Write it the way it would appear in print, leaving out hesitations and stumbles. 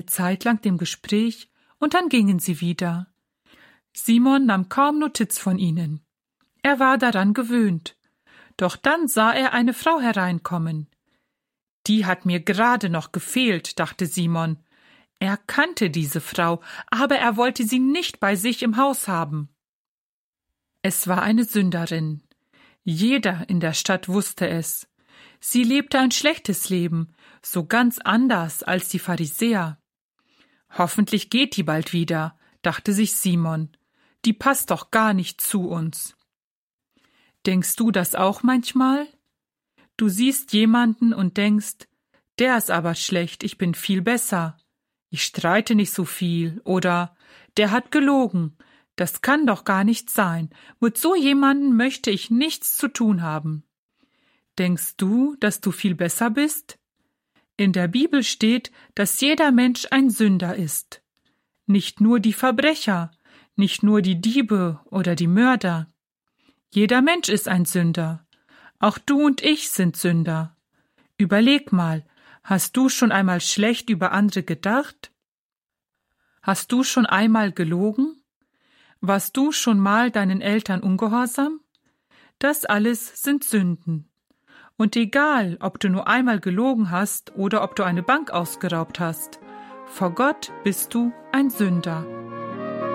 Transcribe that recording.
Zeit lang dem Gespräch und dann gingen sie wieder. Simon nahm kaum Notiz von ihnen. Er war daran gewöhnt. Doch dann sah er eine Frau hereinkommen. Die hat mir gerade noch gefehlt, dachte Simon. Er kannte diese Frau, aber er wollte sie nicht bei sich im Haus haben. Es war eine Sünderin. Jeder in der Stadt wusste es. Sie lebte ein schlechtes Leben, so ganz anders als die Pharisäer. Hoffentlich geht die bald wieder, dachte sich Simon. Die passt doch gar nicht zu uns. Denkst du das auch manchmal? Du siehst jemanden und denkst, der ist aber schlecht, ich bin viel besser. Ich streite nicht so viel oder der hat gelogen. Das kann doch gar nicht sein. Mit so jemanden möchte ich nichts zu tun haben. Denkst du, dass du viel besser bist? In der Bibel steht, dass jeder Mensch ein Sünder ist. Nicht nur die Verbrecher, nicht nur die Diebe oder die Mörder. Jeder Mensch ist ein Sünder. Auch du und ich sind Sünder. Überleg mal, hast du schon einmal schlecht über andere gedacht? Hast du schon einmal gelogen? Warst du schon mal deinen Eltern ungehorsam? Das alles sind Sünden. Und egal, ob du nur einmal gelogen hast oder ob du eine Bank ausgeraubt hast, vor Gott bist du ein Sünder.